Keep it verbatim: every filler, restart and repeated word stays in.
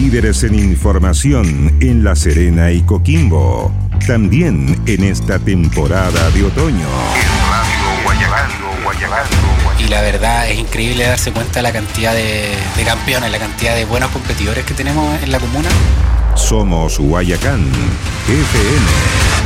Líderes en información en La Serena y Coquimbo. También en esta temporada de otoño. Y la verdad es increíble darse cuenta de la cantidad de, de campeones, la cantidad de buenos competidores que tenemos en la comuna. Somos Guayacán F M.